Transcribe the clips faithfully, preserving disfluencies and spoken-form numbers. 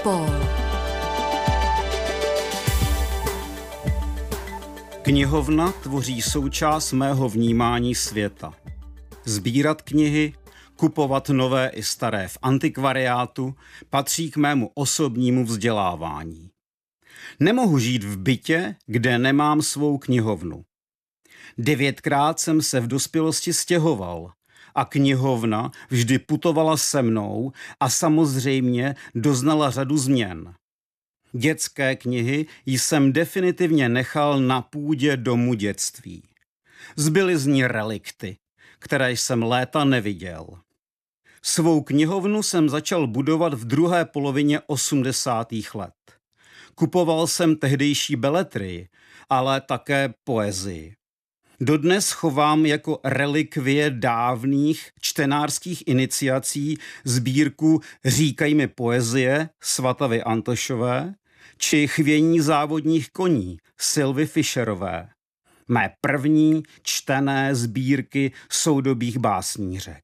Paul. Knihovna tvoří součást mého vnímání světa. Sbírat knihy, kupovat nové i staré v antikvariátu patří k mému osobnímu vzdělávání. Nemohu žít v bytě, kde nemám svou knihovnu. Devětkrát jsem se v dospělosti stěhoval a knihovna vždy putovala se mnou a samozřejmě doznala řadu změn. Dětské knihy jsem definitivně nechal na půdě domu dětství. Zbyly z ní relikty, které jsem léta neviděl. Svou knihovnu jsem začal budovat v druhé polovině osmdesátých let. Kupoval jsem tehdejší beletrii, ale také poezii. Dodnes chovám jako relikvie dávných čtenářských iniciací sbírku Říkaj mi poezie Svatavy Antošové či Chvění závodních koní Sylvy Fischerové. Mé první čtené sbírky soudobých básnířek.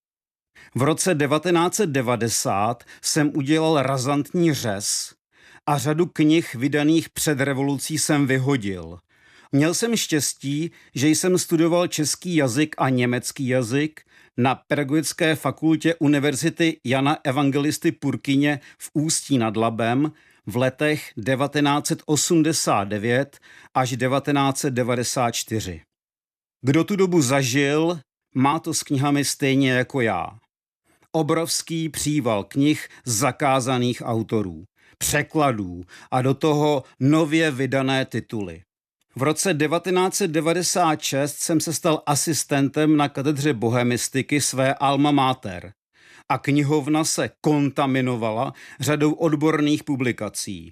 V roce devatenáct set devadesát jsem udělal razantní řez a řadu knih vydaných před revolucí jsem vyhodil. Měl jsem štěstí, že jsem studoval český jazyk a německý jazyk na Pedagogické fakultě Univerzity Jana Evangelisty Purkyně v Ústí nad Labem v letech devatenáct set osmdesát devět až devatenáct set devadesát čtyři. Kdo tu dobu zažil, má to s knihami stejně jako já. Obrovský příval knih zakázaných autorů, překladů a do toho nově vydané tituly. V roce devatenáct set devadesát šest jsem se stal asistentem na katedře bohemistiky své alma mater a knihovna se kontaminovala řadou odborných publikací.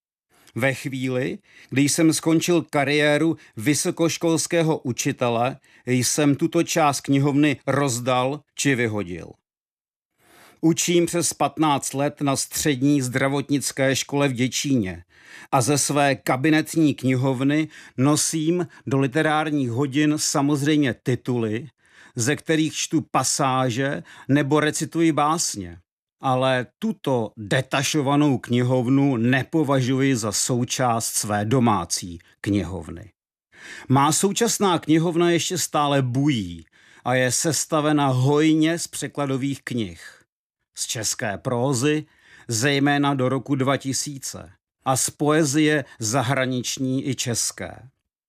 Ve chvíli, kdy jsem skončil kariéru vysokoškolského učitele, jsem tuto část knihovny rozdal či vyhodil. Učím přes patnáct let na střední zdravotnické škole v Děčíně a ze své kabinetní knihovny nosím do literárních hodin samozřejmě tituly, ze kterých čtu pasáže nebo recituji básně. Ale tuto detašovanou knihovnu nepovažuji za součást své domácí knihovny. Má současná knihovna ještě stále bují a je sestavena hojně z překladových knih. Z české prózy, zejména do roku dva tisíce, a z poezie zahraniční i české.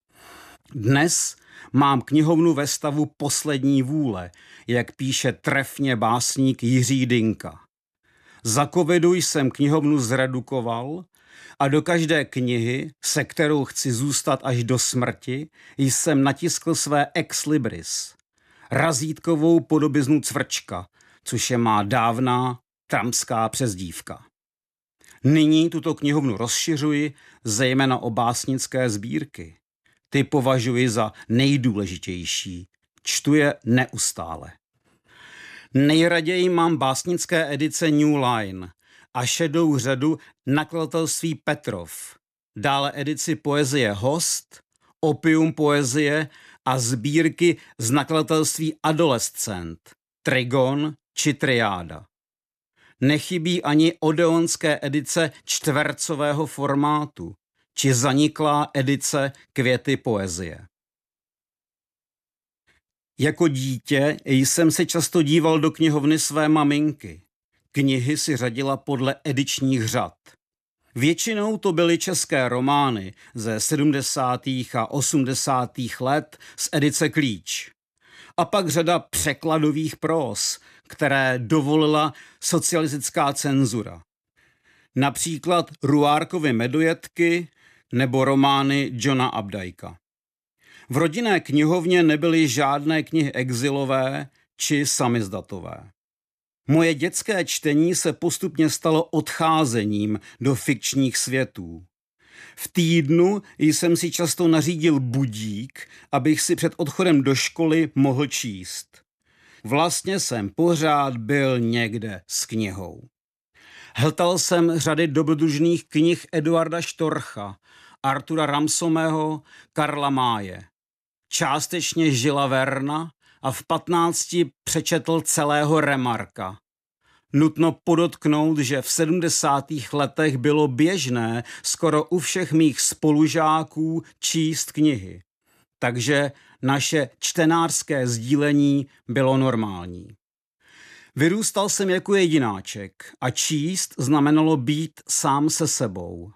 Dnes mám knihovnu ve stavu poslední vůle, jak píše trefně básník Jiří Dynka. Za covidu jsem knihovnu zredukoval a do každé knihy, se kterou chci zůstat až do smrti, jsem natiskl své ex libris, razítkovou podobiznu Cvrčka, což je má dávná trampská přezdívka. Nyní tuto knihovnu rozšiřuji, zejména o básnické sbírky. Ty považuji za nejdůležitější. Čtu je neustále. Nejraději mám básnické edice New Line a šedou řadu nakladatelství Petrov, dále edici poezie Host, Opium poezie a sbírky z nakladatelství Adolescent, Trigon či Triáda. Nechybí ani odeonské edice čtvercového formátu či zaniklá edice Květy poezie. Jako dítě jsem se často díval do knihovny své maminky. Knihy si řadila podle edičních řad. Většinou to byly české romány ze sedmdesátých a osmdesátých let z edice Klíč. A pak řada překladových próz, které dovolila socialistická cenzura. Například Ruárkovy Medojetky nebo romány Johna Updikea. V rodinné knihovně nebyly žádné knihy exilové či samizdatové. Moje dětské čtení se postupně stalo odcházením do fikčních světů. V týdnu jsem si často nařídil budík, abych si před odchodem do školy mohl číst. Vlastně jsem pořád byl někde s knihou. Hltal jsem řady dobrodružných knih Eduarda Štorcha, Artura Ramsomého, Karla Máje. Částečně Žila Verna a v patnácti přečetl celého Remarka. Nutno podotknout, že v sedmdesátých letech bylo běžné skoro u všech mých spolužáků číst knihy. Takže naše čtenářské sdílení bylo normální. Vyrůstal jsem jako jedináček a číst znamenalo být sám se sebou.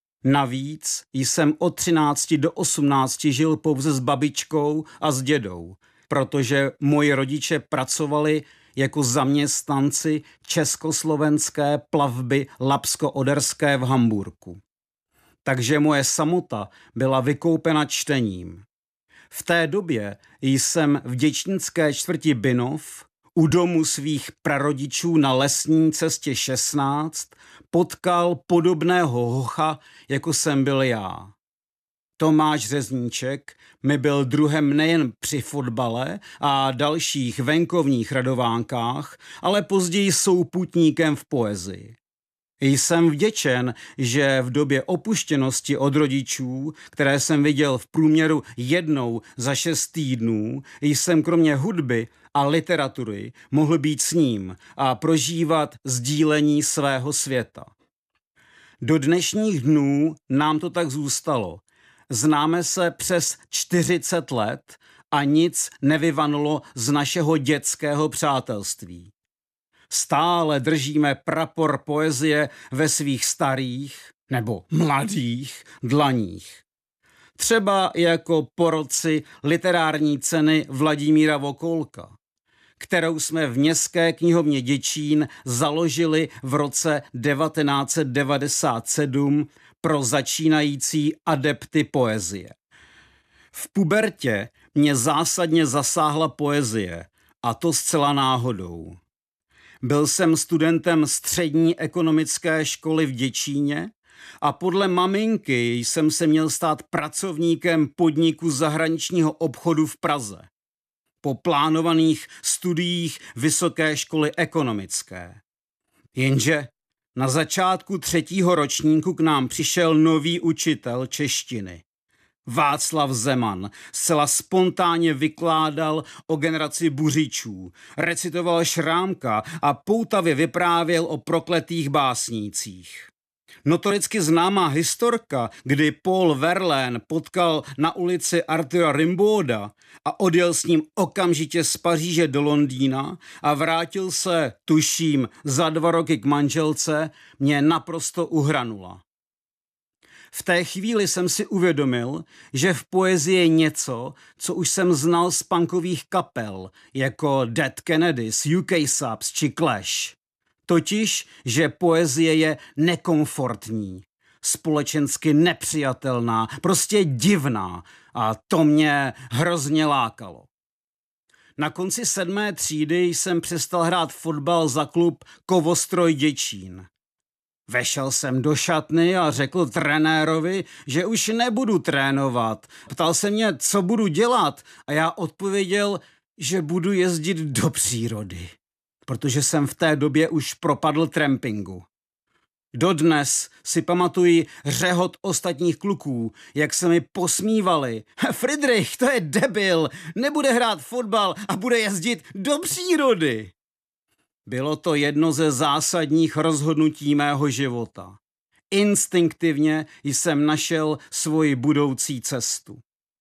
Navíc jsem od třinácti do osmnácti žil pouze s babičkou a s dědou, protože moji rodiče pracovali jako zaměstnanci československé plavby Labsko-Oderské v Hamburku. Takže moje samota byla vykoupena čtením. V té době jsem v děčnické čtvrti Binov u domu svých prarodičů na Lesní cestě šestnáct potkal podobného hocha, jako jsem byl já. Tomáš Řezníček mi byl druhem nejen při fotbale a dalších venkovních radovánkách, ale později souputníkem v poezii. Jsem vděčen, že v době opuštěnosti od rodičů, které jsem viděl v průměru jednou za šest týdnů, jsem kromě hudby a literatury mohl být s ním a prožívat sdílení svého světa. Do dnešních dnů nám to tak zůstalo. Známe se přes čtyřicet let a nic nevyvanulo z našeho dětského přátelství. Stále držíme prapor poezie ve svých starých nebo mladých dlaních. Třeba jako porotci literární ceny Vladimíra Vokolka, kterou jsme v Městské knihovně Děčín založili v roce devatenáct set devadesát sedm pro začínající adepty poezie. V pubertě mě zásadně zasáhla poezie, a to zcela náhodou. Byl jsem studentem střední ekonomické školy v Děčíně a podle maminky jsem se měl stát pracovníkem podniku zahraničního obchodu v Praze. Po plánovaných studiích Vysoké školy ekonomické. Jenže na začátku třetího ročníku k nám přišel nový učitel češtiny. Václav Zeman zcela spontánně vykládal o generaci buřičů, recitoval Šrámka a poutavě vyprávěl o prokletých básnících. Notoricky známá historka, kdy Paul Verlaine potkal na ulici Artura Rimbauda a odjel s ním okamžitě z Paříže do Londýna a vrátil se, tuším, za dva roky k manželce, mě naprosto uhranula. V té chvíli jsem si uvědomil, že v poezii je něco, co už jsem znal z punkových kapel, jako Dead Kennedys, U K Subs či Clash. Totiž, že poezie je nekomfortní, společensky nepřijatelná, prostě divná a to mě hrozně lákalo. Na konci sedmé třídy jsem přestal hrát fotbal za klub Kovostroj Děčín. Vešel jsem do šatny a řekl trenérovi, že už nebudu trénovat. Ptal se mě, co budu dělat, a já odpověděl, že budu jezdit do přírody, protože jsem v té době už propadl trampingu. Dodnes si pamatuji řehot ostatních kluků, jak se mi posmívali. Friedrich, to je debil, nebude hrát fotbal a bude jezdit do přírody. Bylo to jedno ze zásadních rozhodnutí mého života. Instinktivně jsem našel svoji budoucí cestu.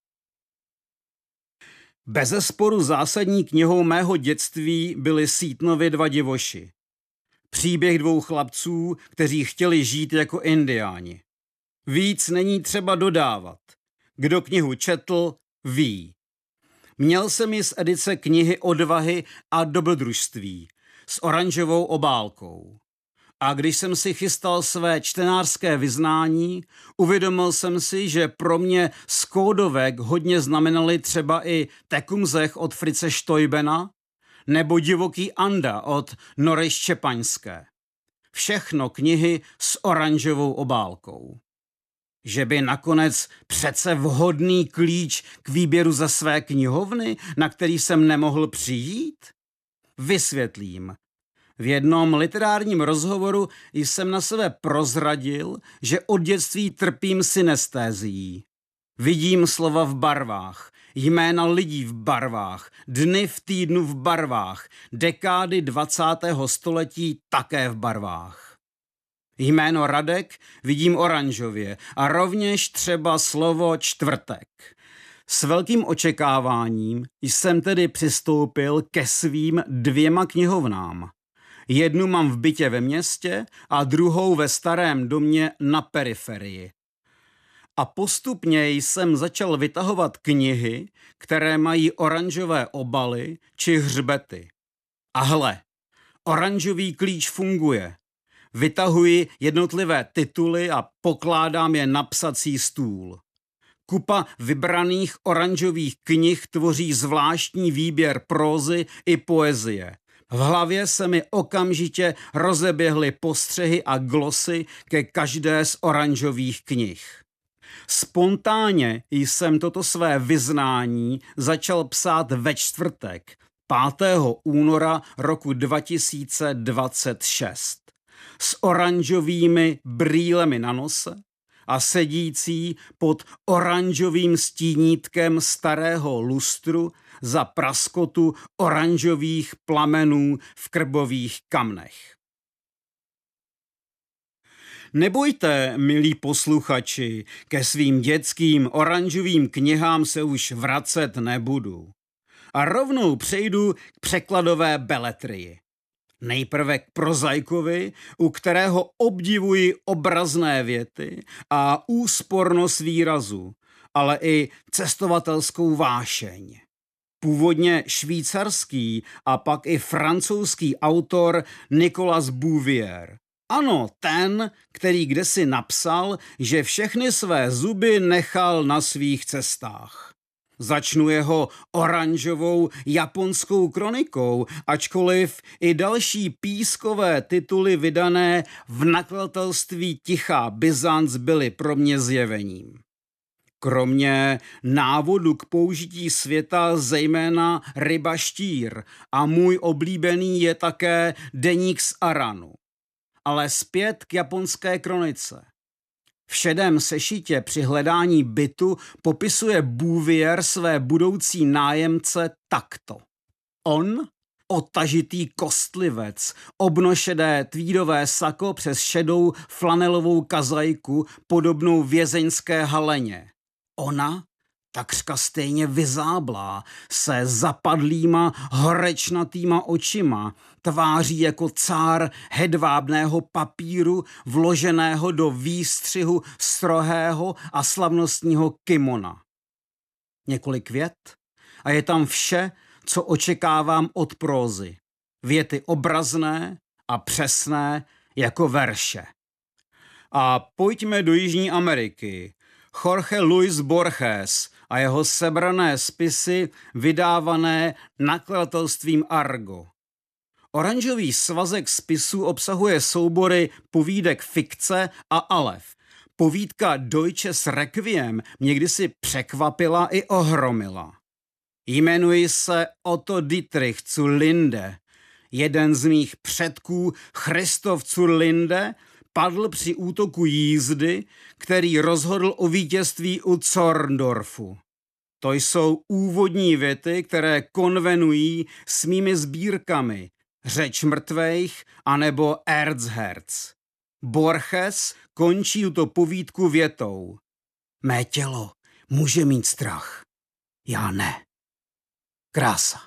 Bezesporu zásadní knihou mého dětství byly Sítnovi dva divoši. Příběh dvou chlapců, kteří chtěli žít jako indiáni. Víc není třeba dodávat. Kdo knihu četl, ví. Měl jsem ji z edice knihy Odvahy a dobrodružství s oranžovou obálkou. A když jsem si chystal své čtenářské vyznání, uvědomil jsem si, že pro mě z kódovek hodně znamenaly třeba i Tekumzech od Fritze Štojbena nebo Divoký Anda od Nory Štěpaňské. Všechno knihy s oranžovou obálkou. Že by nakonec přece vhodný klíč k výběru ze své knihovny, na který jsem nemohl přijít? Vysvětlím. V jednom literárním rozhovoru jsem na sebe prozradil, že od dětství trpím synestézií. Vidím slova v barvách, jména lidí v barvách, dny v týdnu v barvách, dekády dvacátého století také v barvách. Jméno Radek vidím oranžově a rovněž třeba slovo čtvrtek. S velkým očekáváním jsem tedy přistoupil ke svým dvěma knihovnám. Jednu mám v bytě ve městě a druhou ve starém domě na periferii. A postupně jsem začal vytahovat knihy, které mají oranžové obaly či hřbety. A hle, oranžový klíč funguje. Vytahuji jednotlivé tituly a pokládám je na psací stůl. Kupa vybraných oranžových knih tvoří zvláštní výběr prózy i poezie. V hlavě se mi okamžitě rozeběhly postřehy a glosy ke každé z oranžových knih. Spontánně jsem toto své vyznání začal psát ve čtvrtek, pátého února roku dva tisíce dvacet šest. S oranžovými brýlemi na nose a sedící pod oranžovým stínítkem starého lustru za praskotu oranžových plamenů v krbových kamnech. Nebojte, milí posluchači, ke svým dětským oranžovým knihám se už vracet nebudu. A rovnou přejdu k překladové beletrii. Nejprve k prozaikovi, u kterého obdivuji obrazné věty a úspornost výrazu, ale i cestovatelskou vášeň. Původně švýcarský a pak i francouzský autor Nicolas Bouvier. Ano, ten, který kdesi napsal, že všechny své zuby nechal na svých cestách. Začnu jeho oranžovou japonskou kronikou, ačkoliv i další pískové tituly vydané v nakladatelství Tichá Byzanc byly pro mě zjevením. Kromě návodu k použití světa zejména Ryba štír a můj oblíbený je také Deník z Aranu. Ale zpět k japonské kronice. V šedém sešitě při hledání bytu popisuje Bouvier své budoucí nájemce takto. On, otažitý kostlivec, obnošedé tweedové sako přes šedou flanelovou kazajku podobnou vězeňské haleně. Ona, takřka stejně vyzáblá, se zapadlýma horečnatýma očima, tváří jako cár hedvábného papíru vloženého do výstřihu strohého a slavnostního kimona. Několik vět a je tam vše, co očekávám od prózy. Věty obrazné a přesné jako verše. A pojďme do Jižní Ameriky. Jorge Luis Borges a jeho sebrané spisy vydávané nakladatelstvím Argo. Oranžový svazek spisů obsahuje soubory povídek fikce a alef. Povídka Deutsches Requiem mě kdysi překvapila i ohromila. Jmenuji se Otto Dietrich zur Linde. Jeden z mých předků, Christoph zur Linde, padl při útoku jízdy, který rozhodl o vítězství u Zorndorfu. To jsou úvodní věty, které konvenují s mými sbírkami Řeč mrtvejch anebo Erzherz. Borges končí tuto povídku větou. Mé tělo může mít strach, já ne. Krása.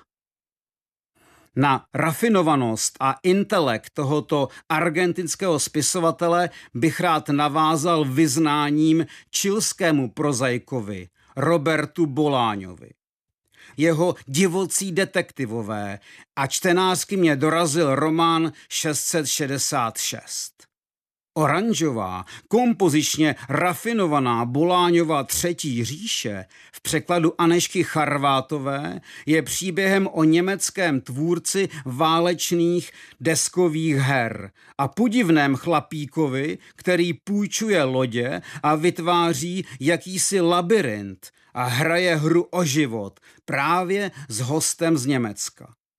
Na rafinovanost a intelekt tohoto argentinského spisovatele bych rád navázal vyznáním chilskému prozaikovi Robertu Boláňovi. Jeho Divocí detektivové a čtenářsky mě dorazil román šest set šedesát šest. Oranžová, kompozičně rafinovaná Boláňova Třetí říše v překladu Anežky Charvátové je příběhem o německém tvůrci válečných deskových her a podivném chlapíkovi, který půjčuje lodě a vytváří jakýsi labyrint a hraje hru o život právě s hostem z Německa.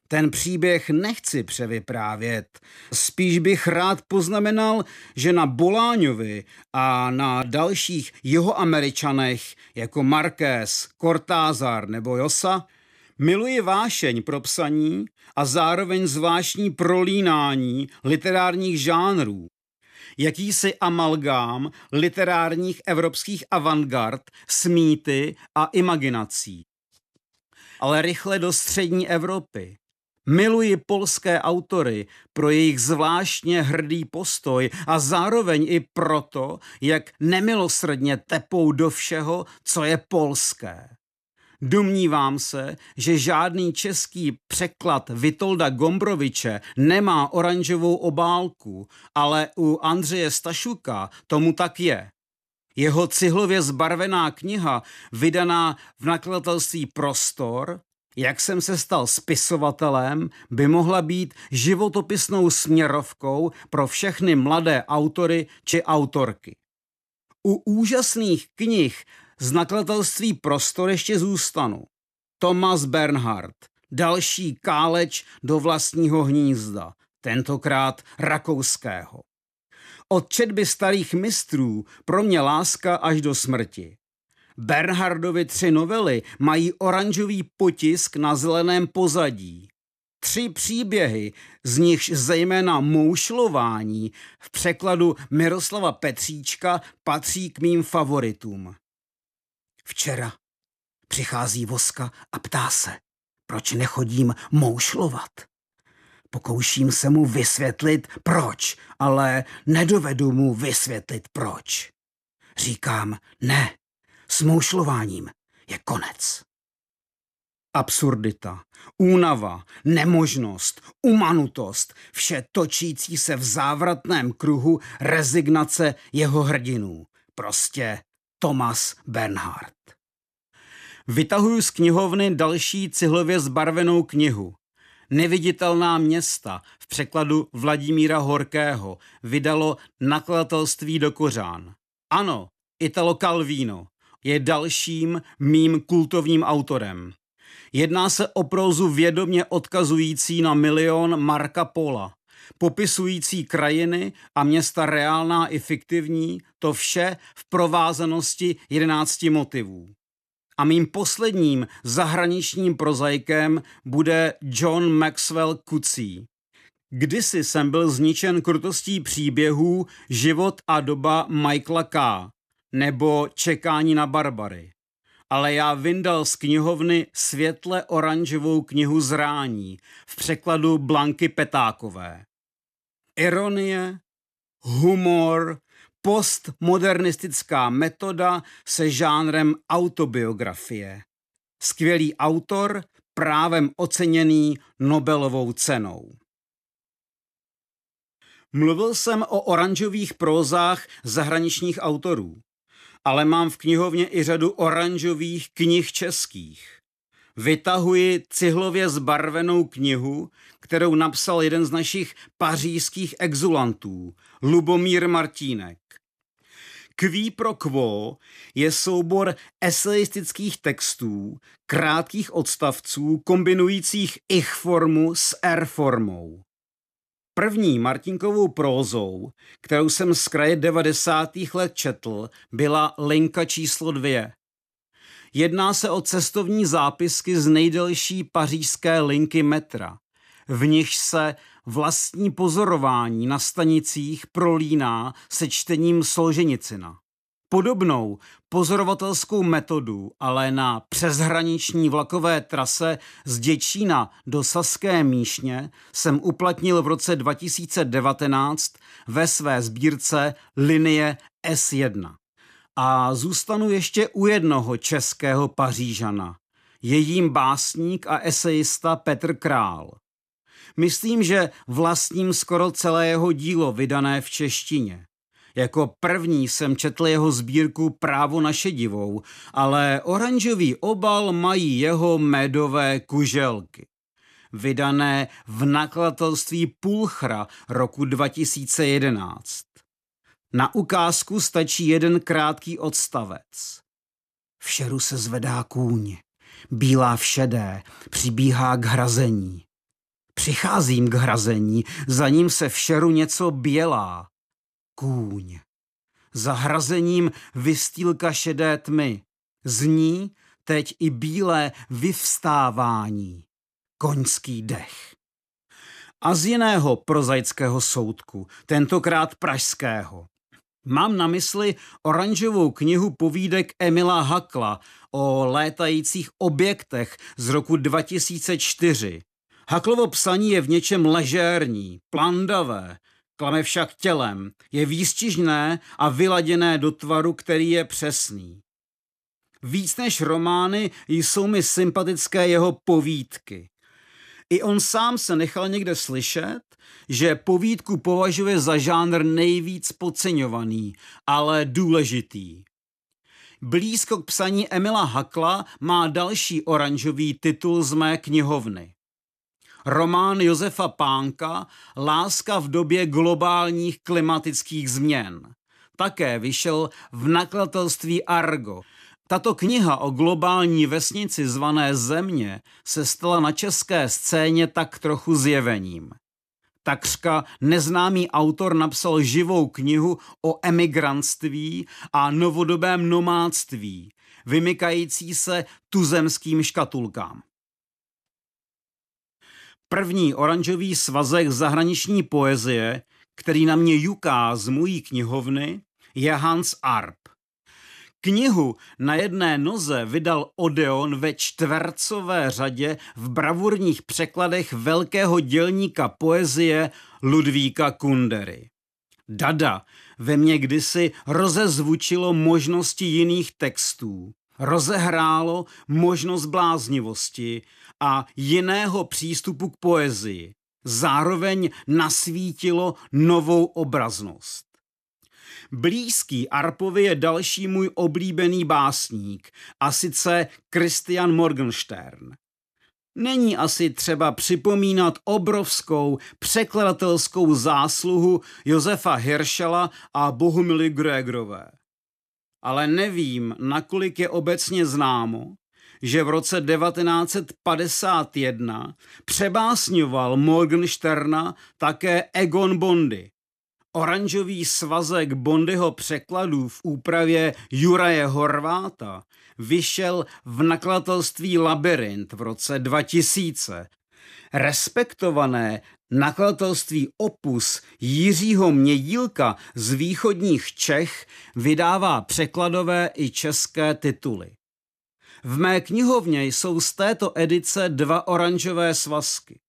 Ten příběh nechci převyprávět. Spíš bych rád poznamenal, že na Boláňovi a na dalších Jihoameričanech jako Marquez, Cortázar nebo Josa miluji vášeň pro psaní a zároveň zvláštní prolínání literárních žánrů. Jakýsi amalgám literárních evropských avantgard s mýty a imaginací. Ale rychle do střední Evropy. Miluji polské autory pro jejich zvláštně hrdý postoj a zároveň i proto, jak nemilosrdně tepou do všeho, co je polské. Domnívám se, že žádný český překlad Vitolda Gombroviče nemá oranžovou obálku, ale u Andřeje Stašuka tomu tak je. Jeho cihlově zbarvená kniha, vydaná v nakladatelství Prostor, Jak jsem se stal spisovatelem, by mohla být životopisnou směrovkou pro všechny mladé autory či autorky. U úžasných knih z nakladatelství Prostor ještě zůstanu. Thomas Bernhard, další káleč do vlastního hnízda, tentokrát rakouského. Od četby starých mistrů pro mě láska až do smrti. Bernhardovy tři novely mají oranžový potisk na zeleném pozadí. Tři příběhy, z nichž zejména Moušlování v překladu Miroslava Petříčka patří k mým favoritům. Včera přichází Voska a ptá se, proč nechodím moušlovat. Pokouším se mu vysvětlit, proč, ale nedovedu mu vysvětlit, proč. Říkám, ne, s moušlováním je konec. Absurdita, únava, nemožnost, umanutost, vše točící se v závratném kruhu rezignace jeho hrdinů. Prostě Thomas Bernhard. Vytahuji z knihovny další cihlově zbarvenou knihu. Neviditelná města v překladu Vladimíra Horkého vydalo nakladatelství Do Kořán. Ano, Italo Calvino je dalším mým kultovním autorem. Jedná se o prózu vědomě odkazující na Milion Marca Pola, popisující krajiny a města reálná i fiktivní, to vše v provázanosti jedenácti motivů. A mým posledním zahraničním prozaikem bude John Maxwell Coetzee. Kdysi jsem byl zničen krutostí příběhů Život a doba Michaela K. nebo Čekání na barbary. Ale já vyndal z knihovny světle oranžovou knihu Zrání v překladu Blanky Petákové. Ironie, humor, postmodernistická metoda se žánrem autobiografie. Skvělý autor, právem oceněný Nobelovou cenou. Mluvil jsem o oranžových prózách zahraničních autorů, ale mám v knihovně i řadu oranžových knih českých. Vytahuji cihlově zbarvenou knihu, kterou napsal jeden z našich pařížských exulantů, Lubomír Martínek. Qui pro quo je soubor esejistických textů, krátkých odstavců, kombinujících ich formu s R formou. První Martínkovou prózou, kterou jsem z kraje devadesátých let četl, byla Linka číslo dvě. Jedná se o cestovní zápisky z nejdelší pařížské linky metra, v nichž se vlastní pozorování na stanicích prolíná se čtením Solženicina. Podobnou pozorovatelskou metodu, ale na přeshraniční vlakové trase z Děčína do Saské Míšně jsem uplatnil v roce dva tisíce devatenáct ve své sbírce Linie S jedna. A zůstanu ještě u jednoho českého Pařížana. Je jím básník a esejista Petr Král. Myslím, že vlastním skoro celé jeho dílo vydané v češtině. Jako první jsem četl jeho sbírku Právo na šedivou, ale oranžový obal mají jeho Medové kuželky. Vydané v nakladatelství Pulchra roku dva tisíce jedenáct. Na ukázku stačí jeden krátký odstavec. V šeru se zvedá kůň, bílá v šedé, přibíhá k hrazení. Přicházím k hrazení, za ním se v šeru něco bělá. Kůň. Za hrazením vystýlka šedé tmy. Z ní teď i bílé vyvstávání. Koňský dech. A z jiného prozaického soudku, tentokrát pražského. Mám na mysli oranžovou knihu povídek Emila Hackla o létajících objektech z roku dva tisíce čtyři. Hacklovo psaní je v něčem ležérní, plandavé, klame však tělem, je výstižné a vyladěné do tvaru, který je přesný. Víc než romány jsou mi sympatické jeho povídky. I on sám se nechal někde slyšet, že povídku považuje za žánr nejvíc podceňovaný, ale důležitý. Blízko k psaní Emila Hackla má další oranžový titul z mé knihovny. Román Josefa Pánka Láska v době globálních klimatických změn. Také vyšel v nakladatelství Argo. Tato kniha o globální vesnici zvané Země se stala na české scéně tak trochu zjevením. Takřka neznámý autor napsal živou knihu o emigrantství a novodobém nomádství, vymykající se tuzemským škatulkám. První oranžový svazek zahraniční poezie, který na mě juká z mojí knihovny, je Hans Arp. Knihu na jedné noze vydal Odeon ve čtvercové řadě v bravurních překladech velkého dělníka poezie Ludvíka Kundery. Dada ve mně kdysi rozezvučilo možnosti jiných textů, rozehrálo možnost bláznivosti a jiného přístupu k poezii, zároveň nasvítilo novou obraznost. Blízký Arpovi je další můj oblíbený básník, a sice Christian Morgenstern. Není asi třeba připomínat obrovskou překladatelskou zásluhu Josefa Hirschela a Bohumily Grögerové. Ale nevím, nakolik je obecně známo, že v roce devatenáct set padesát jedna přebásňoval Morgensterna také Egon Bondy. Oranžový svazek Bondyho překladů v úpravě Juraje Horváta vyšel v nakladatelství Labyrint v roce dva tisíce. Respektované nakladatelství Opus Jiřího Mědílka z východních Čech vydává překladové i české tituly. V mé knihovně jsou z této edice dva oranžové svazky.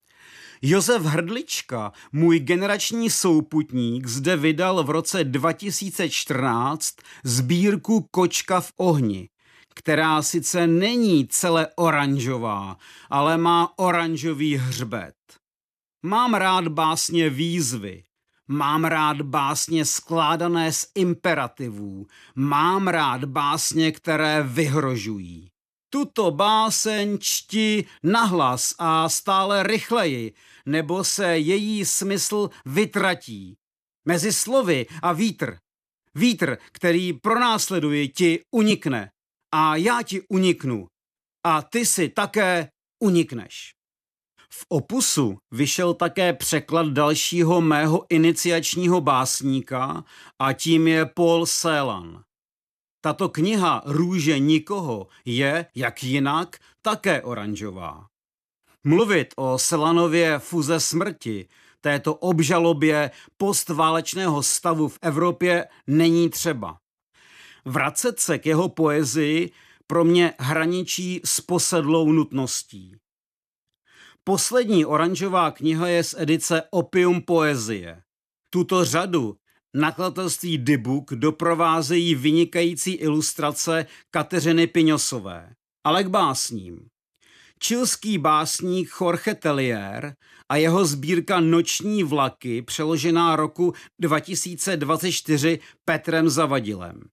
Josef Hrdlička, můj generační souputník, zde vydal v roce dva tisíce čtrnáct sbírku Kočka v ohni, která sice není celé oranžová, ale má oranžový hřbet. Mám rád básně výzvy, mám rád básně skládané z imperativů, mám rád básně, které vyhrožují. Tuto báseň čti nahlas a stále rychleji, nebo se její smysl vytratí. Mezi slovy a vítr. Vítr, který pronásleduje, ti unikne. A já ti uniknu. A ty si také unikneš. V Opusu vyšel také překlad dalšího mého iniciačního básníka a tím je Paul Celan. Tato kniha Růže nikoho je, jak jinak, také oranžová. Mluvit o Celanově fuze smrti, této obžalobě postválečného stavu v Evropě, není třeba. Vracet se k jeho poezii pro mě hraničí s posedlou nutností. Poslední oranžová kniha je z edice Opium poezie. Tuto řadu nakladatelství Dybbuk doprovázejí vynikající ilustrace Kateřiny Piňosové. Ale k básním. Chilský básník Jorge Tellier a jeho sbírka Noční vlaky, přeložená roku dva tisíce dvacet čtyři Petrem Zavadilem.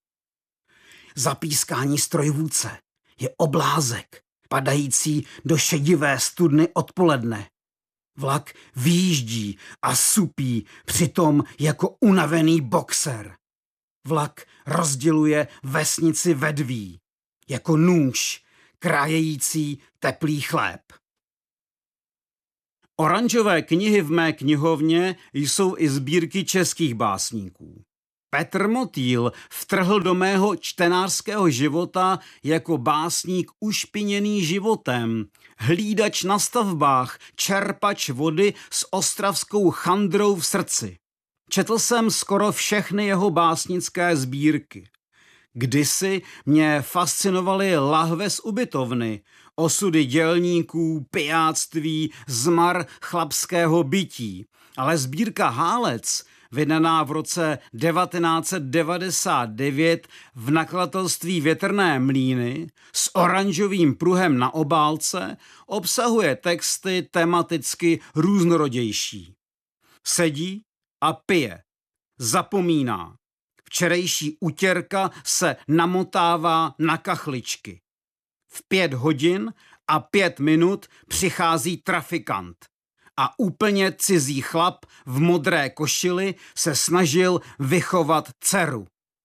Zapískání strojvůdce je oblázek, padající do šedivé studny odpoledne. Vlak výjíždí a supí přitom jako unavený boxer. Vlak rozděluje vesnici vedví, jako nůž, krájející teplý chléb. Oranžové knihy v mé knihovně jsou i sbírky českých básníků. Petr Motýl vtrhl do mého čtenářského života jako básník ušpiněný životem, hlídač na stavbách, čerpač vody s ostravskou chandrou v srdci. Četl jsem skoro všechny jeho básnické sbírky. Kdysi mě fascinovaly lahve z ubytovny, osudy dělníků, pijáctví, zmar chlapského bytí, ale sbírka Hálec, vydaná v roce devatenáct set devadesát devět v nakladatelství Větrné mlýny s oranžovým pruhem na obálce, obsahuje texty tematicky různorodější. Sedí a pije, zapomíná. Včerejší utěrka se namotává na kachličky. V pět hodin a pět minut přichází trafikant a úplně cizí chlap v modré košili se snažil vychovat dceru.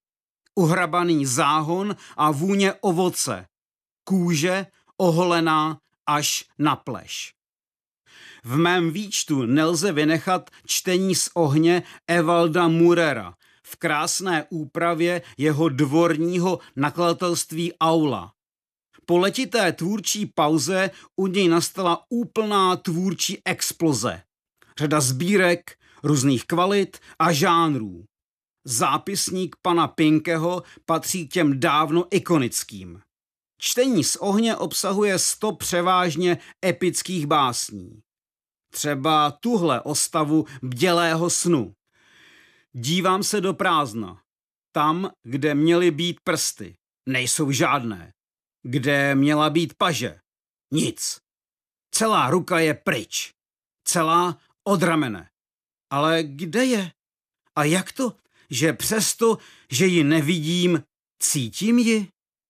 Uhrabaný záhon a vůně ovoce, kůže oholená až na pleš. V mém výčtu nelze vynechat čtení z ohně Evalda Murera v krásné úpravě jeho dvorního nakladatelství Aula. Po letité tvůrčí pauze u něj nastala úplná tvůrčí exploze. Řada sbírek, různých kvalit a žánrů. Zápisník pana Pinkeho patří k těm dávno ikonickým. Čtení z ohně obsahuje sto převážně epických básní. Třeba tuhle ostavu Bdělého snu. Dívám se do prázdna. Tam, kde měly být prsty, nejsou žádné. Kde měla být paže? Nic. Celá ruka je pryč. Celá od ramene. Ale kde je? A jak to, že přesto, že ji nevidím, cítím ji?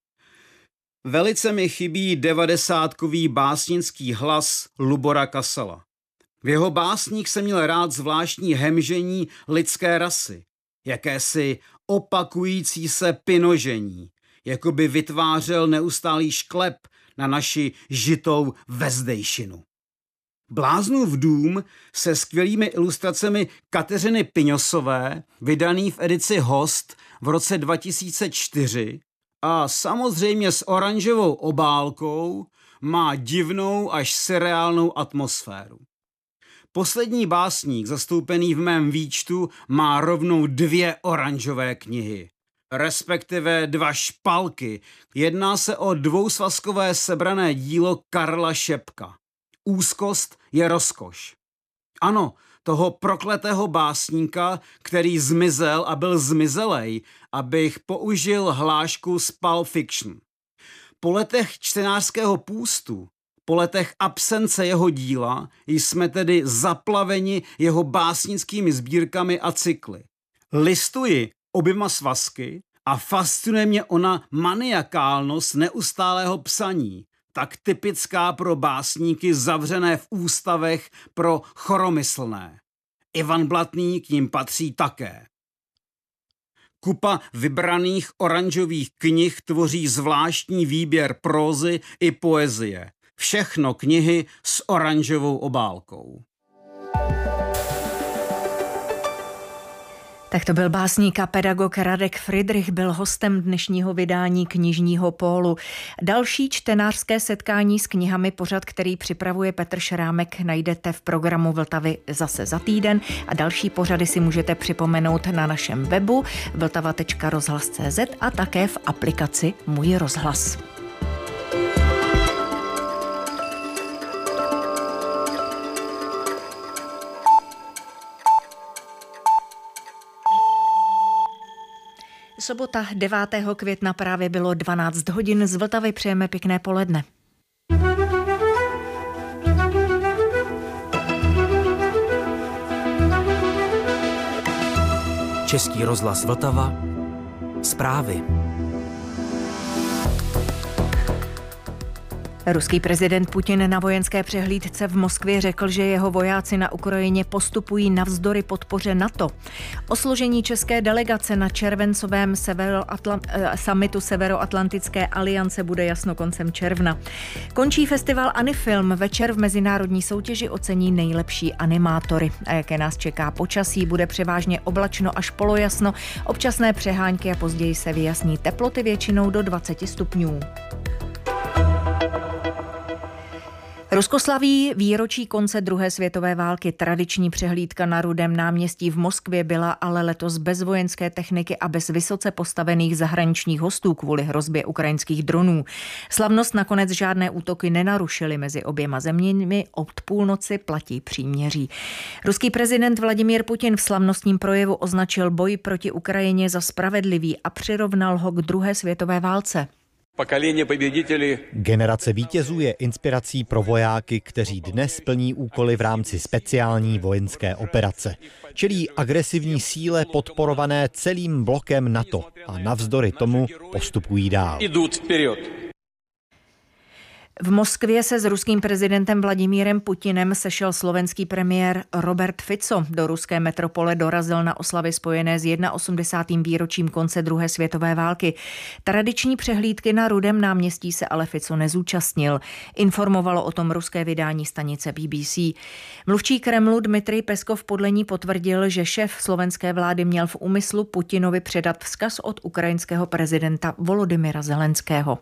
Velice mi chybí devadesátkový básnický hlas Lubora Kasala. V jeho básních jsem měl rád zvláštní hemžení lidské rasy, jakési opakující se pinožení, jako by vytvářel neustálý šklep na naši žitou vezdejšinu. Bláznův dům se skvělými ilustracemi Kateřiny Piňosové, vydaný v edici Host v roce dva tisíce čtyři a samozřejmě s oranžovou obálkou, má divnou až surreálnou atmosféru. Poslední básník zastoupený v mém výčtu má rovnou dvě oranžové knihy, respektive dva špalky. Jedná se o dvousvazkové sebrané dílo Karla Šepka. Úzkost je rozkoš. Ano, toho prokletého básníka, který zmizel a byl zmizelej, abych použil hlášku z Pulp Fiction. Po letech čtenářského půstu, po letech absence jeho díla jsme tedy zaplaveni jeho básnickými sbírkami a cykly. Listuji oběma svazky a fascinuje mě ona maniakálnost neustálého psaní, tak typická pro básníky zavřené v ústavech pro choromyslné. Ivan Blatný k nim patří také. Kupa vybraných oranžových knih tvoří zvláštní výběr prózy i poezie. Všechno knihy s oranžovou obálkou. Tak to byl básník a pedagog Radek Fridrich, byl hostem dnešního vydání Knižního pólu. Další čtenářské setkání s knihami, pořad, který připravuje Petr Šrámek, najdete v programu Vltavy zase za týden a další pořady si můžete připomenout na našem webu vltava tečka rozhlas tečka cz a také v aplikaci Můj rozhlas. Sobota devátého května právě bylo dvanáct hodin. Z Vltavy přejeme pěkné poledne. Český rozhlas Vltava. Zprávy. Ruský prezident Putin na vojenské přehlídce v Moskvě řekl, že jeho vojáci na Ukrajině postupují navzdory podpoře NATO. O složení české delegace na červencovém severoatlant- summitu Severoatlantické aliance bude jasno koncem června. Končí festival Anifilm. Večer v mezinárodní soutěži ocení nejlepší animátory. A jaké nás čeká počasí, bude převážně oblačno až polojasno, občasné přehánky a později se vyjasní teploty většinou do dvacet stupňů. Rusko slaví výročí konce druhé světové války. Tradiční přehlídka na Rudém náměstí v Moskvě byla ale letos bez vojenské techniky a bez vysoce postavených zahraničních hostů kvůli hrozbě ukrajinských dronů. Slavnost nakonec žádné útoky nenarušily mezi oběma zeměmi, od půlnoci platí příměří. Ruský prezident Vladimír Putin v slavnostním projevu označil boj proti Ukrajině za spravedlivý a přirovnal ho k druhé světové válce. Generace vítězů je inspirací pro vojáky, kteří dnes plní úkoly v rámci speciální vojenské operace. Čelí agresivní síle podporované celým blokem NATO a navzdory tomu postupují dál. V Moskvě se s ruským prezidentem Vladimírem Putinem sešel slovenský premiér Robert Fico. Do ruské metropole dorazil na oslavy spojené s osmdesátým prvním výročím konce druhé světové války. Tradiční přehlídky na Rudém náměstí se ale Fico nezúčastnil. Informovalo o tom ruské vydání stanice B B C. Mluvčí Kremlu Dmitrij Peskov podle ní potvrdil, že šéf slovenské vlády měl v úmyslu Putinovi předat vzkaz od ukrajinského prezidenta Volodymyra Zelenského.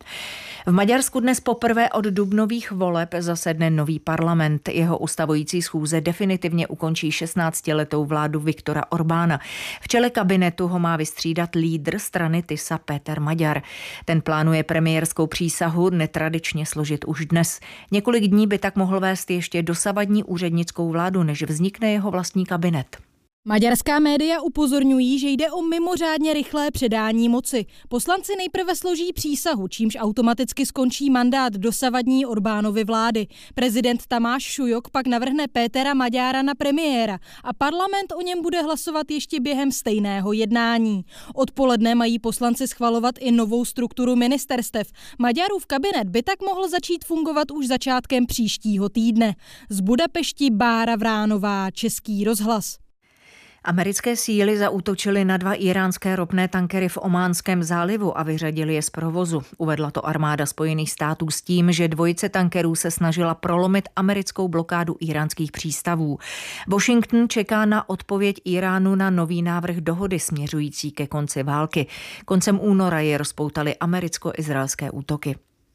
V Maďarsku dnes poprvé od dubnových voleb zasedne nový parlament. Jeho ustavující schůze definitivně ukončí šestnáctiletou vládu Viktora Orbána. V čele kabinetu ho má vystřídat lídr strany Tisa Péter Maďar. Ten plánuje premiérskou přísahu netradičně složit už dnes. Několik dní by tak mohl vést ještě dosavadní úřednickou vládu, než vznikne jeho vlastní kabinet. Maďarská média upozorňují, že jde o mimořádně rychlé předání moci. Poslanci nejprve složí přísahu, čímž automaticky skončí mandát dosavadní Orbánovy vlády. Prezident Tamáš Šujok pak navrhne Pétera Maďára na premiéra a parlament o něm bude hlasovat ještě během stejného jednání. Odpoledne mají poslanci schvalovat i novou strukturu ministerstev. Maďarův kabinet by tak mohl začít fungovat už začátkem příštího týdne. Z Budapešti Bára Vránová, Český rozhlas. Americké síly zaútočily na dva íránské ropné tankery v Ománském zálivu a vyřadili je z provozu. Uvedla to armáda Spojených států s tím, že dvojice tankerů se snažila prolomit americkou blokádu íránských přístavů. Washington čeká na odpověď Iránu na nový návrh dohody směřující ke konci války. Koncem února je rozpoutaly americko-izraelské útoky.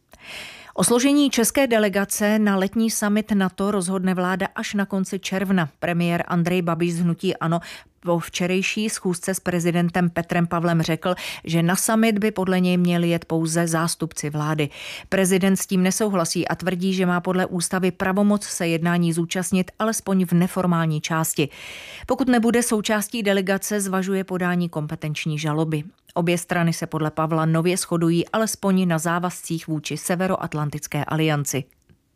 O složení české delegace na letní summit NATO rozhodne vláda až na konci června. Premiér Andrej Babiš z hnutí ANO po včerejší schůzce s prezidentem Petrem Pavlem řekl, že na summit by podle něj měli jet pouze zástupci vlády. Prezident s tím nesouhlasí a tvrdí, že má podle ústavy pravomoc se jednání zúčastnit alespoň v neformální části. Pokud nebude součástí delegace, zvažuje podání kompetenční žaloby. Obě strany se podle Pavla nově shodují alespoň na závazcích vůči Severoatlantické alianci.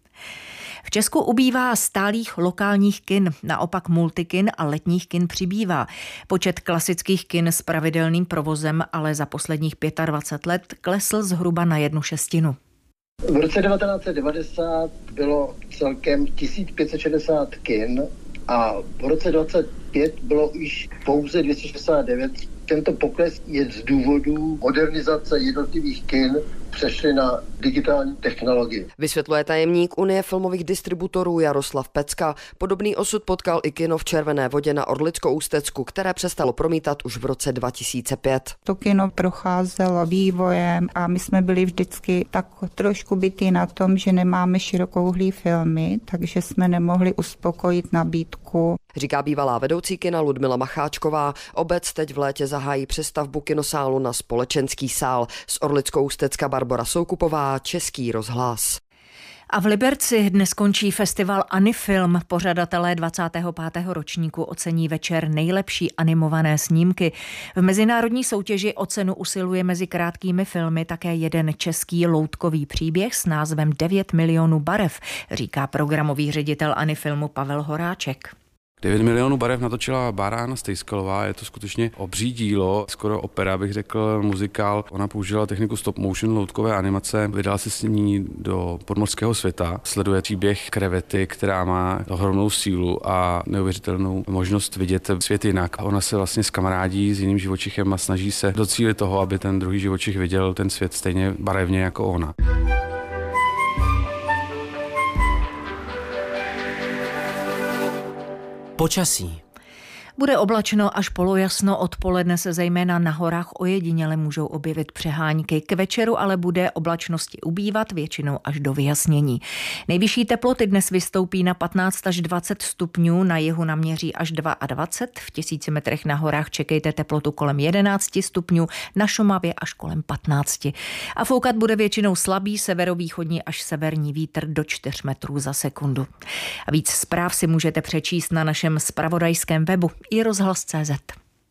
V Česku ubývá stálých lokálních kin, naopak multikin a letních kin přibývá. Počet klasických kin s pravidelným provozem ale za posledních dvacet pět let klesl zhruba na jednu šestinu. V roce devatenáct set devadesát bylo celkem tisíc pět set šedesát kin a v roce dvacet pět bylo již pouze dvě stě šedesát devět. Tento pokles je z důvodu modernizace jednotlivých kin, přešli na digitální technologii. Vysvětluje tajemník Unie filmových distributorů Jaroslav Pecka. Podobný osud potkal i kino v Červené Vodě na Orlicko-Ústecku, které přestalo promítat už v roce dva tisíce pět. To kino procházelo vývojem a my jsme byli vždycky tak trošku bití na tom, že nemáme širokouhlý filmy, takže jsme nemohli uspokojit nabídku. Říká bývalá vedoucí kina Ludmila Macháčková. Obec teď v létě zahájí přestavbu kinosálu na společenský sál. Z Orlicko-Ústecka Barbora Soukupová, Český rozhlas. A v Liberci dnes končí festival Anifilm. Pořadatelé dvacátého pátého ročníku ocení večer nejlepší animované snímky. V mezinárodní soutěži o cenu usiluje mezi krátkými filmy také jeden český loutkový příběh s názvem devět milionů barev, říká programový ředitel Anifilmu Pavel Horáček. devět milionů barev natočila Bára Stejskalová, je to skutečně obří dílo, skoro opera, bych řekl, muzikál. Ona použila techniku stop motion, loutkové animace, vydala se s ní do podmořského světa, sleduje příběh krevety, která má ohromnou sílu a neuvěřitelnou možnost vidět svět jinak. Ona se vlastně skamarádí s jiným živočichem a snaží se docílit toho, aby ten druhý živočich viděl ten svět stejně barevně jako ona. Počasí. Bude oblačno až polojasno, odpoledne se zejména na horách ojediněle můžou objevit přehánky. K večeru ale bude oblačnosti ubývat, většinou až do vyjasnění. Nejvyšší teploty dnes vystoupí na patnáct až dvacet stupňů, na jihu naměří až dvacet dva, v tisíci metrech na horách čekejte teplotu kolem jedenáct stupňů, na Šumavě až kolem patnáct. A foukat bude většinou slabý severovýchodní až severní vítr do čtyř metrů za sekundu. A víc zpráv si můžete přečíst na našem zpravodajském webu i rozhlas tečka cé zet.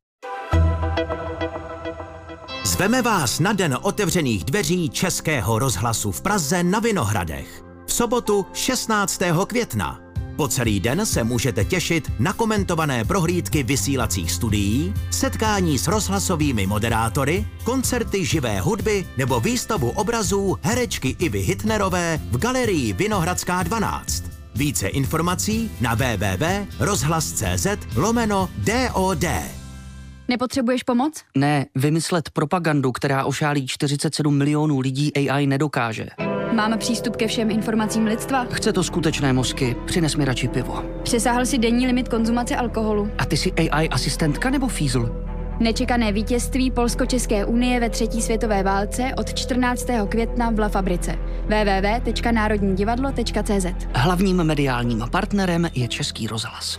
Zveme vás na den otevřených dveří Českého rozhlasu v Praze na Vinohradech. V sobotu šestnáctého května. Po celý den se můžete těšit na komentované prohlídky vysílacích studií, setkání s rozhlasovými moderátory, koncerty živé hudby nebo výstavu obrazů herečky Ivy Hitnerové v galerii Vinohradská dvanáct. Více informací na w w w tečka rozhlas tečka cé zet lomeno D O D. Nepotřebuješ pomoc? Ne, vymyslet propagandu, která ošálí čtyřicet sedm milionů lidí, A I nedokáže. Máme přístup ke všem informacím lidstva? Chce to skutečné mozky, přines mi radši pivo. Přesáhl si denní limit konzumace alkoholu. A ty jsi A I asistentka nebo fízl? Nečekané vítězství Polsko-České unie ve třetí světové válce od čtrnáctého května v La Fabrice. w w w tečka národní divadlo tečka cé zet. Hlavním mediálním partnerem je Český rozhlas.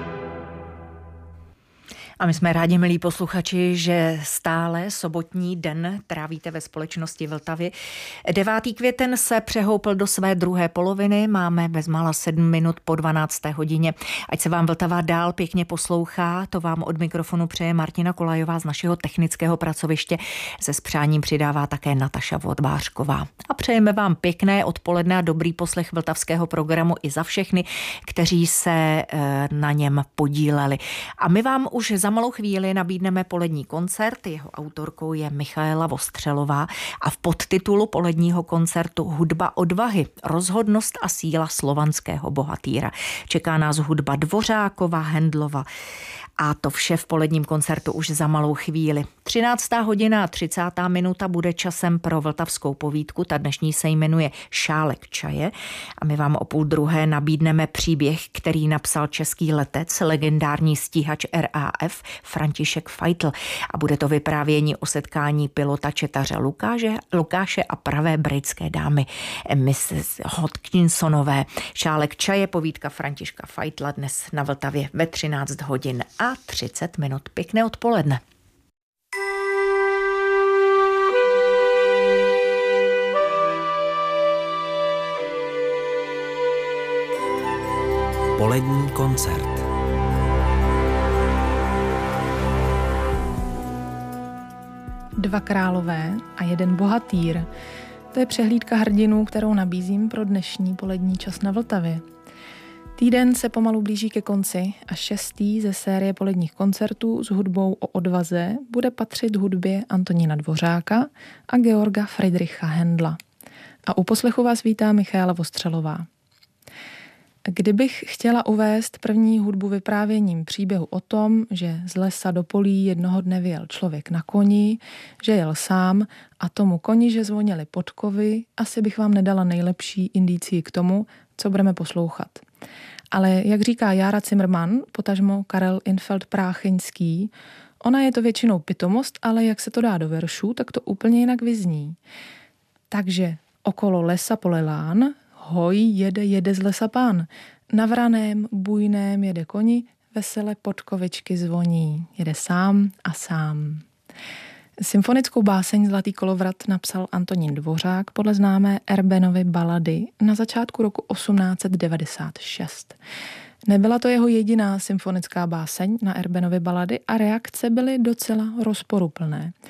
A my jsme rádi, milí posluchači, že stále sobotní den trávíte ve společnosti Vltavy. devátý květen se přehoupl do své druhé poloviny, máme bezmála sedm minut po dvanácté hodině. Ať se vám Vltava dál pěkně poslouchá, to vám od mikrofonu přeje Martina Kolajová z našeho technického pracoviště. Se spřáním přidává také Nataša Vodvářková. A přejeme vám pěkné odpoledne a dobrý poslech vltavského programu i za všechny, kteří se na něm podíleli. A my vám už za malou chvíli nabídneme polední koncert, jeho autorkou je Michaela Vostřelová a v podtitulu poledního koncertu Hudba odvahy, rozhodnost a síla slovanského bohatýra. Čeká nás hudba Dvořákova, Hendlova a to vše v poledním koncertu už za malou chvíli. třináctá hodina a třicátá minuta bude časem pro vltavskou povídku, ta dnešní se jmenuje Šálek čaje a my vám o půl druhé nabídneme příběh, který napsal český letec, legendární stíhač R A F František Feitl a bude to vyprávění o setkání pilota četaře Lukáše, Lukáše a pravé britské dámy missus Hodkinsonové. Šálek čaje, povídka Františka Feitla dnes na Vltavě ve třináct hodin a třicet minut. Pěkné odpoledne. Polední koncert. Dva králové a jeden bohatýr. To je přehlídka hrdinů, kterou nabízím pro dnešní polední čas na Vltavě. Týden se pomalu blíží ke konci a šestý ze série poledních koncertů s hudbou o odvaze bude patřit hudbě Antonína Dvořáka a Georga Friedricha Händla. A u poslechu vás vítá Michaela Vostřelová. Kdybych chtěla uvést první hudbu vyprávěním příběhu o tom, že z lesa do polí jednoho dne vyjel člověk na koni, že jel sám a tomu koni, že zvonily podkovy, asi bych vám nedala nejlepší indicii k tomu, co budeme poslouchat. Ale jak říká Jára Cimrman, potažmo Karel Infeld Prácheňský, ona je to většinou pitomost, ale jak se to dá do veršů, tak to úplně jinak vyzní. Takže okolo lesa pole lán, hoj, jede, jede z lesa pán. Na vraném, bujném jede koni, vesele podkovičky zvoní. Jede sám a sám. Symfonickou báseň Zlatý kolovrat napsal Antonín Dvořák podle známé Erbenovy balady na začátku roku osmnáct set devadesát šest. Nebyla to jeho jediná symfonická báseň na Erbenovy balady a reakce byly docela rozporuplné.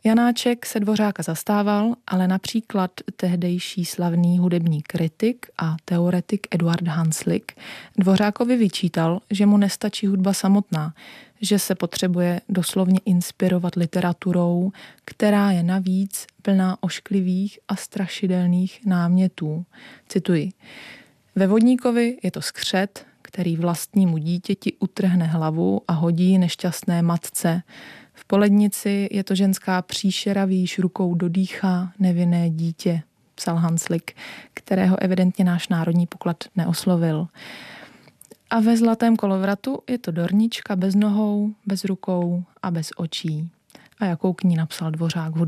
Janáček se Dvořáka zastával, ale například tehdejší slavný hudební kritik a teoretik Eduard Hanslick Dvořákovi vyčítal, že mu nestačí hudba samotná, že se potřebuje doslovně inspirovat literaturou, která je navíc plná ošklivých a strašidelných námětů. Cituji. Ve Vodníkovi je to skřet, který vlastnímu dítěti utrhne hlavu a hodí nešťastné matce. V Polednici je to ženská příšera, v jejíž rukou dodýchá nevinné dítě, psal Hanslick, kterého evidentně náš národní poklad neoslovil. A ve Zlatém kolovratu je to Dornička bez nohou, bez rukou a bez očí. A jakou k ní napsal Dvořák v